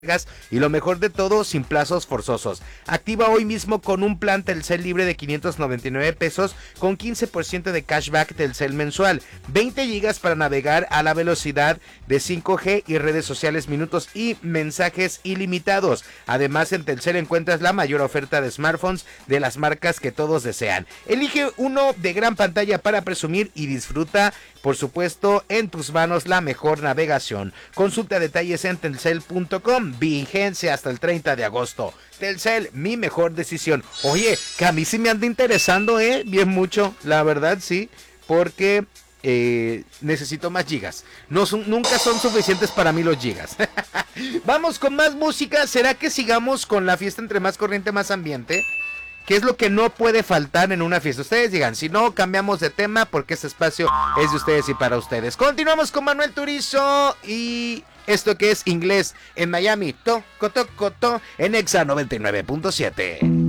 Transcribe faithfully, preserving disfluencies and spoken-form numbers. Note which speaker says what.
Speaker 1: y lo mejor de todo, sin plazos forzosos. Activa hoy mismo con un plan Telcel libre de quinientos noventa y nueve pesos con quince por ciento de cashback Telcel mensual, veinte gigas para navegar a la velocidad de cinco G y redes sociales, minutos y mensajes ilimitados. Además, en Telcel encuentras la mayor oferta de smartphones de las marcas que todos desean. Elige uno de gran pantalla para presumir y disfruta, por supuesto, en tus manos la mejor navegación. Consulta detalles en telcel punto com. Vigencia hasta el treinta de agosto. Telcel, mi mejor decisión. Oye, que a mí sí me anda interesando, ¿eh? Bien mucho, la verdad sí, porque eh, necesito más gigas. No son, nunca son suficientes para mí los gigas. Vamos con más música. ¿Será que sigamos con la fiesta entre más corriente, más ambiente? ¿Qué es lo que no puede faltar en una fiesta? Ustedes digan, si no, cambiamos de tema porque este espacio es de ustedes y para ustedes. Continuamos con Manuel Turizo y esto que es inglés en Miami. Toco, toco, to, en Exa noventa y nueve punto siete.